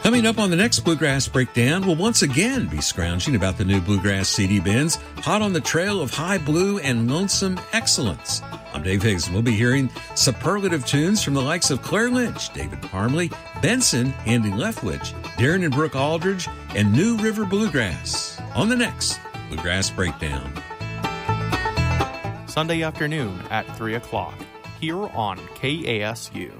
Coming up on the next Bluegrass Breakdown, we'll once again be scrounging about the new Bluegrass CD bins, hot on the trail of high blue and lonesome excellence. I'm Dave Higgs, and we'll be hearing superlative tunes from the likes of Claire Lynch, David Parmley, Benson, Andy Leftwich, Darren and Brooke Aldridge, and New River Bluegrass on the next Bluegrass Breakdown. Sunday afternoon at 3 o'clock, here on KASU.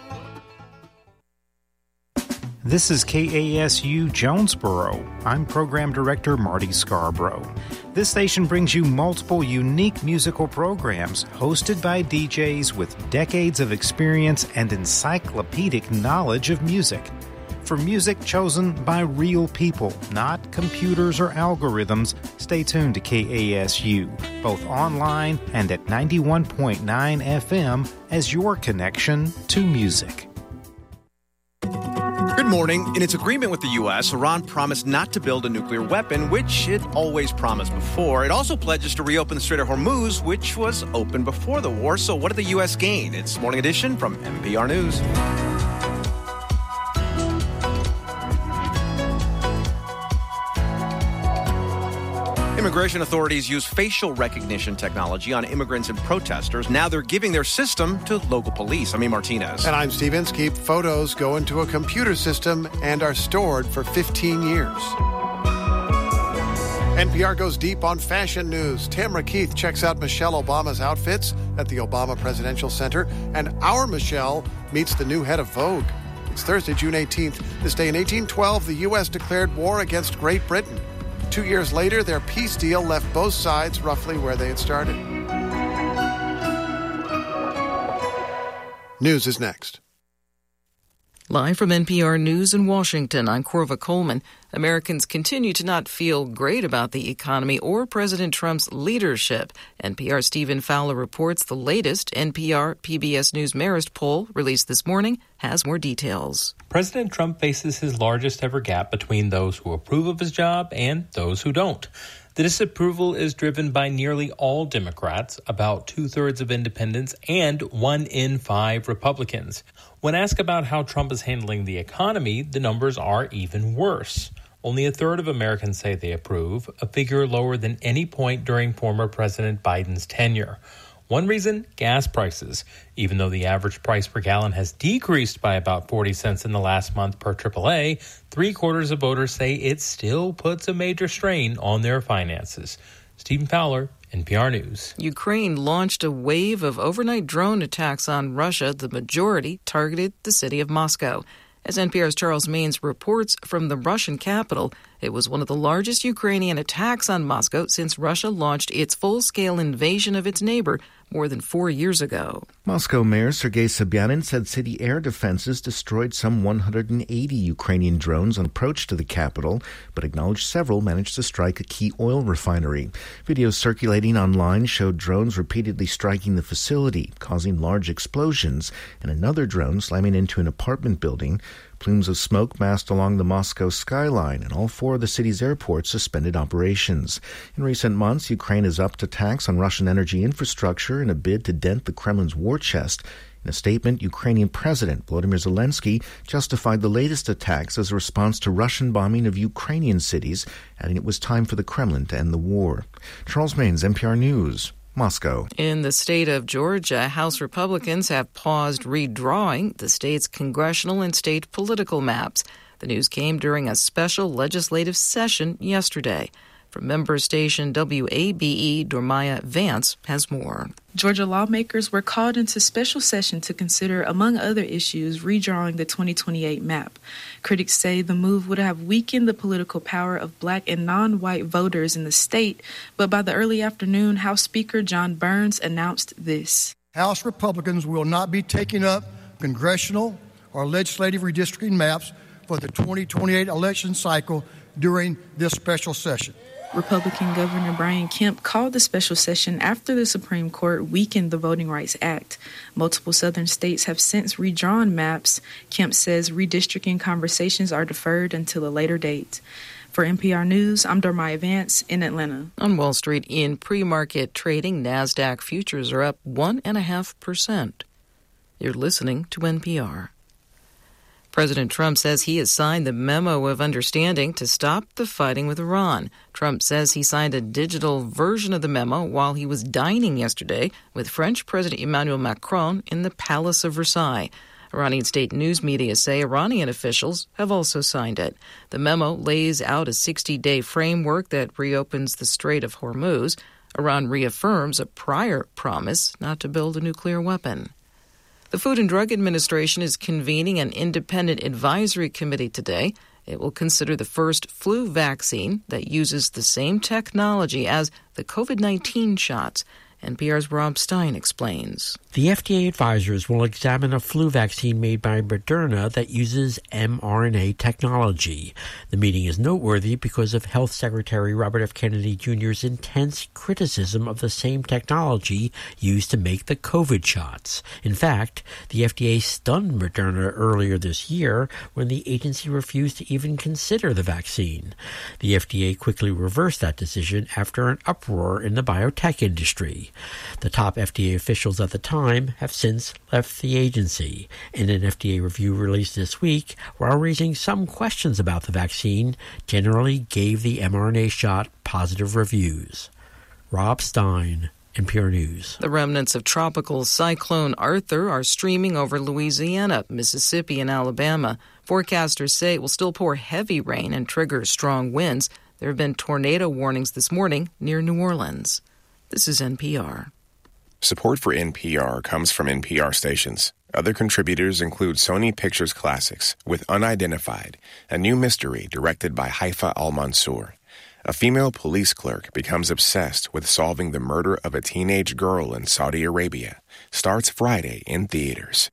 This is KASU Jonesboro. I'm Program Director Marty Scarborough. This station brings you multiple unique musical programs hosted by DJs with decades of experience and encyclopedic knowledge of music. For music chosen by real people, not computers or algorithms, stay tuned to KASU, both online and at 91.9 FM as your connection to music. Good morning. In its agreement with the U.S., Iran promised not to build a nuclear weapon, which it always promised before. It also pledges to reopen the Strait of Hormuz, which was open before the war. So what did the U.S. gain? It's Morning Edition from NPR News. Immigration authorities use facial recognition technology on immigrants and protesters. Now they're giving their system to local police. I'm Martinez. And I'm Steve Inskeep. Photos go into a computer system and are stored for 15 years. NPR goes deep on fashion news. Tamara Keith checks out Michelle Obama's outfits at the Obama Presidential Center. And our Michelle meets the new head of Vogue. It's Thursday, June 18th. This day in 1812, the U.S. declared war against Great Britain. 2 years later, their peace deal left both sides roughly where they had started. News is next. Live from NPR News in Washington, I'm Corva Coleman. Americans continue to not feel great about the economy or President Trump's leadership. NPR's Stephen Fowler reports the latest NPR PBS News Marist poll released this morning has more details. President Trump faces his largest ever gap between those who approve of his job and those who don't. The disapproval is driven by nearly all Democrats, about 2/3 of independents, and 1 in 5 Republicans. When asked about how Trump is handling the economy, the numbers are even worse. Only 1/3 of Americans say they approve, a figure lower than any point during former President Biden's tenure. One reason, gas prices. Even though the average price per gallon has decreased by about 40 cents in the last month per AAA, 3/4 of voters say it still puts a major strain on their finances. Stephen Fowler, NPR News. Ukraine launched a wave of overnight drone attacks on Russia. The majority targeted the city of Moscow. As NPR's Charles Maines reports from the Russian capital, it was one of the largest Ukrainian attacks on Moscow since Russia launched its full-scale invasion of its neighbor more than 4 years ago. Moscow Mayor Sergei Sobyanin said city air defenses destroyed some 180 Ukrainian drones on approach to the capital, but acknowledged several managed to strike a key oil refinery. Videos circulating online showed drones repeatedly striking the facility, causing large explosions, and another drone slamming into an apartment building. Plumes of smoke massed along the Moscow skyline, and all 4 of the city's airports suspended operations. In recent months, Ukraine has upped attacks on Russian energy infrastructure in a bid to dent the Kremlin's war chest. In a statement, Ukrainian President Volodymyr Zelensky justified the latest attacks as a response to Russian bombing of Ukrainian cities, adding it was time for the Kremlin to end the war. Charles Maines, NPR News. Moscow. In the state of Georgia, House Republicans have paused redrawing the state's congressional and state political maps. The news came during a special legislative session yesterday. From member station WABE, Dormaya Vance has more. Georgia lawmakers were called into special session to consider, among other issues, redrawing the 2028 map. Critics say the move would have weakened the political power of black and non-white voters in the state, but by the early afternoon, House Speaker John Burns announced this. House Republicans will not be taking up congressional or legislative redistricting maps for the 2028 election cycle during this special session. Republican Governor Brian Kemp called the special session after the Supreme Court weakened the Voting Rights Act. Multiple southern states have since redrawn maps. Kemp says redistricting conversations are deferred until a later date. For NPR News, I'm Dormaya Vance in Atlanta. On Wall Street, in pre-market trading, NASDAQ futures are up 1.5%. You're listening to NPR. President Trump says he has signed the memo of understanding to stop the fighting with Iran. Trump says he signed a digital version of the memo while he was dining yesterday with French President Emmanuel Macron in the Palace of Versailles. Iranian state news media say Iranian officials have also signed it. The memo lays out a 60-day framework that reopens the Strait of Hormuz. Iran reaffirms a prior promise not to build a nuclear weapon. The Food and Drug Administration is convening an independent advisory committee today. It will consider the first flu vaccine that uses the same technology as the COVID-19 shots. NPR's Rob Stein explains. The FDA advisors will examine a flu vaccine made by Moderna that uses mRNA technology. The meeting is noteworthy because of Health Secretary Robert F. Kennedy Jr.'s intense criticism of the same technology used to make the COVID shots. In fact, the FDA stunned Moderna earlier this year when the agency refused to even consider the vaccine. The FDA quickly reversed that decision after an uproar in the biotech industry. The top FDA officials at the time have since left the agency. In an FDA review released this week, while raising some questions about the vaccine, generally gave the mRNA shot positive reviews. Rob Stein, NPR News. The remnants of tropical cyclone Arthur are streaming over Louisiana, Mississippi, and Alabama. Forecasters say it will still pour heavy rain and trigger strong winds. There have been tornado warnings this morning near New Orleans. This is NPR. Support for NPR comes from NPR stations. Other contributors include Sony Pictures Classics with Unidentified, a new mystery directed by Haifa Al-Mansour. A female police clerk becomes obsessed with solving the murder of a teenage girl in Saudi Arabia. Starts Friday in theaters.